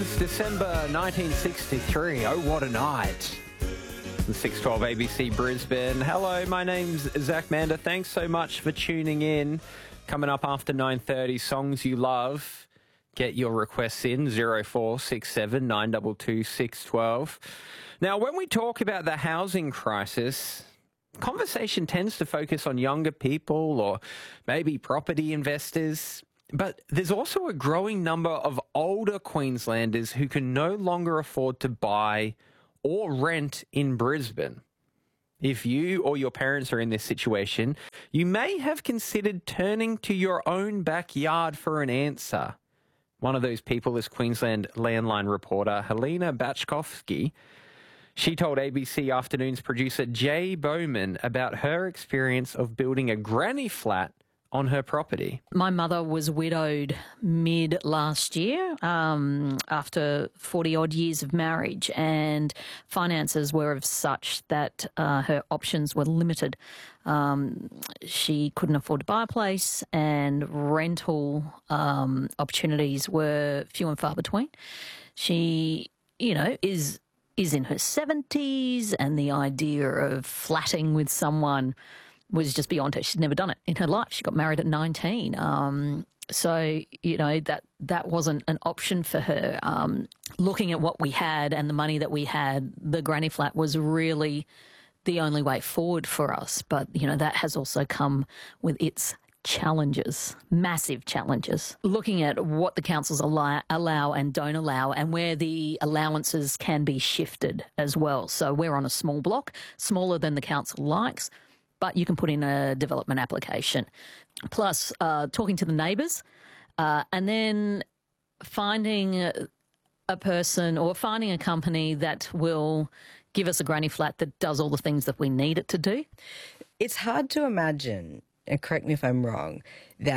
Queens, December 1963. Oh, what a night. The 612 ABC Brisbane. Hello, my name's Zach Mander. Thanks so much for tuning in. Coming up after 9:30, songs you love. Get your requests in, 0467 922 612. Now, when we talk about the housing crisis, conversation tends to focus on younger people or maybe property investors. But there's also a growing number of older Queenslanders who can no longer afford to buy or rent in Brisbane. If you or your parents are in this situation, you may have considered turning to your own backyard for an answer. One of those people is Queensland Landline reporter Helena Bachkovsky. She told ABC Afternoon's producer Jay Bowman about her experience of building a granny flat on her property. My mother was widowed mid last year after 40-odd years of marriage, and finances were of such that her options were limited. She couldn't afford to buy a place, and rental opportunities were few and far between. She, is in her 70s, and the idea of flatting with someone was just beyond her. She'd never done it in her life. She got married at 19. So, that wasn't an option for her. Looking at what we had and the money that we had, the granny flat was really the only way forward for us. But, that has also come with its challenges, massive challenges. Looking at what the councils allow and don't allow, and where the allowances can be shifted as well. So we're on a small block, smaller than the council likes, but you can put in a development application. Plus, talking to the neighbours, and then finding a person or finding a company that will give us a granny flat that does all the things that we need it to do. It's hard to imagine, and correct me if I'm wrong, that